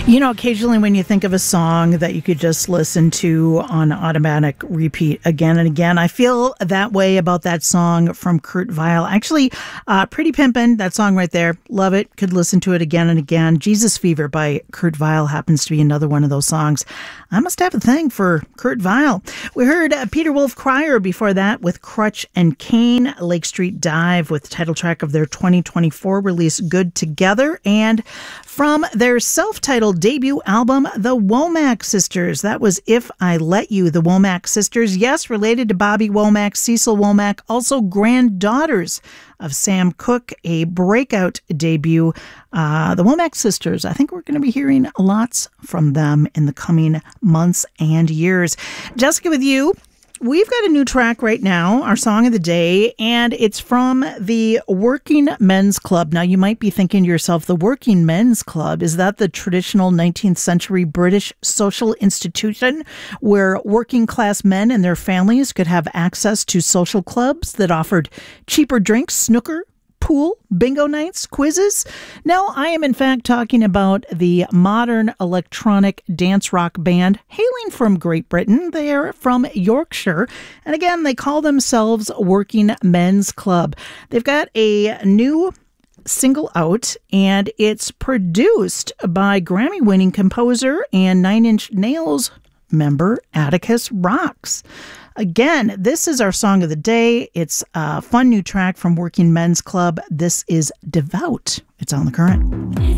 You know, occasionally when you think of a song that you could just listen to on automatic repeat again and again, I feel that way about that song from Kurt Weill. Actually, Pretty Pimpin', that song right there, love it, could listen to it again and again. Jesus Fever by Kurt Weill happens to be another one of those songs. I must have a thing for Kurt Weill. We heard Peter Wolf Cryer before that with Crutch and Cane, Lake Street Dive with the title track of their 2024 release, Good Together, and from their self-titled debut album, The Womack Sisters. That was If I Let You. The Womack Sisters, yes, related to Bobby Womack, Cecil Womack, also granddaughters of Sam Cooke, a breakout debut. The Womack Sisters, I think we're going to be hearing lots from them in the coming months and years. Jessica, with you. We've got a new track right now, our song of the day, and it's from the Working Men's Club. Now, you might be thinking to yourself, the Working Men's Club, is that the traditional 19th century British social institution where working class men and their families could have access to social clubs that offered cheaper drinks, snooker, pool, bingo nights, quizzes? No, I am in fact talking about the modern electronic dance rock band hailing from Great Britain. They are from Yorkshire. And again, they call themselves Working Men's Club. They've got a new single out, and it's produced by Grammy-winning composer and Nine Inch Nails member Atticus Ross. Again, this is our song of the day. It's a fun new track from Working Men's Club. This is Devout. It's on The Current.